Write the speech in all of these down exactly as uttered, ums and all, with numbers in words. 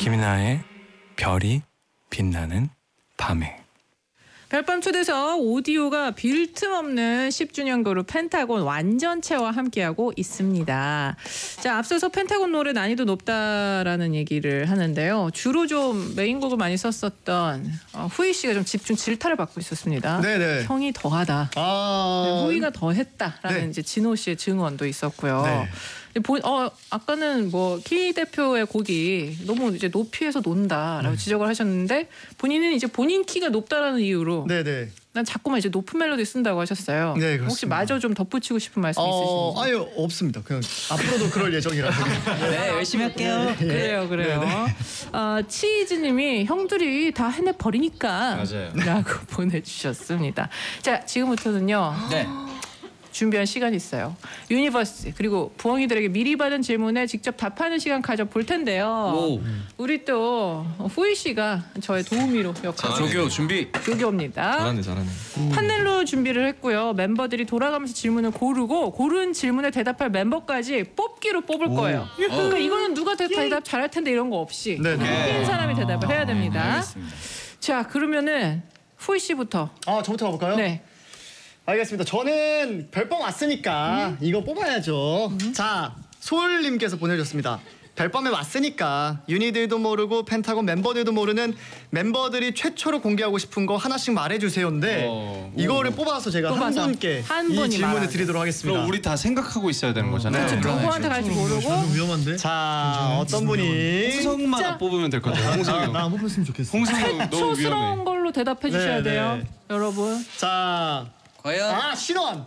김이나의 별이 빛나는 밤에. 별밤 초대석 오디오가 빈틈없는 십 주년 그룹 펜타곤 완전체와 함께하고 있습니다. 자, 앞서서 펜타곤 노래 난이도 높다라는 얘기를 하는데요. 주로 좀 메인곡을 많이 썼었던 어, 후이 씨가 좀 집중 질타를 받고 있었습니다. 네네. 형이 더하다. 아... 네, 후이가 더했다라는 네. 이제 진호 씨의 증언도 있었고요. 네. 본, 어, 아까는 뭐 키 대표의 곡이 너무 이제 높이에서 논다라고 네. 지적을 하셨는데 본인은 이제 본인 키가 높다라는 이유로 네네. 난 자꾸만 이제 높은 멜로디 쓴다고 하셨어요. 네, 그렇습니다. 혹시 마저 좀 덧붙이고 싶은 말씀 어, 있으신지? 아유 없습니다. 그냥 앞으로도 그럴 예정이라서. 네, 열심히 할게요. 그래요, 그래요. 어, 치즈님이 형들이 다 해내 버리니까 맞아요. 라고 보내주셨습니다. 자, 지금부터는요. 네. 준비한 시간이 있어요. 유니버스 그리고 부엉이들에게 미리 받은 질문에 직접 답하는 시간 가져볼 텐데요. 오. 우리 또 후이 씨가 저의 도우미로 역할. 조교 준비. 조교입니다. 잘하네, 잘하네. 판넬로 준비를 했고요. 멤버들이 돌아가면서 질문을 고르고 고른 질문에 대답할 멤버까지 뽑기로 뽑을 거예요. 그러니까 이거는 누가 대- 대답 잘할 텐데 이런 거 없이 네네. 뽑힌 사람이 대답을 해야 됩니다. 네, 알겠습니다. 자, 그러면은 후이 씨부터. 아 저부터 가볼까요? 네. 알겠습니다. 저는 별밤 왔으니까 음. 이거 뽑아야죠. 자, 소울님께서 보내주셨습니다. 별밤에 왔으니까 유니들도 모르고 펜타곤 멤버들도 모르는 멤버들이 최초로 공개하고 싶은 거 하나씩 말해주세요인데 어. 이거를 뽑아서 제가 뽑아서 한 분께 한 이 분이 질문을 말하는 드리도록 하겠습니다. 그럼 우리 다 생각하고 있어야 되는 거잖아요. 네. 누구한테 갈지 모르고 위험한데? 자, 어떤 분이 홍성만 진짜? 뽑으면 될 것 같아요. 홍성이 형. 나안 뽑혔으면 좋겠어. 홍성이 형 너무 최초스러운 위험해. 걸로 대답해 주셔야 네, 돼요. 네. 여러분. 자, 과연? 아 신원.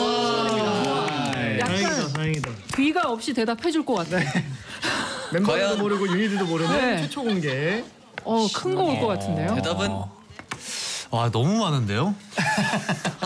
약간 다행이다, 다행이다. 귀가 없이 대답해 줄 것 같아. 멤버들도 과연? 모르고 유니들도 모르는 네. 최초 공개. 어, 큰 거 올 것 같은데요. 대답은? 와 너무 많은데요?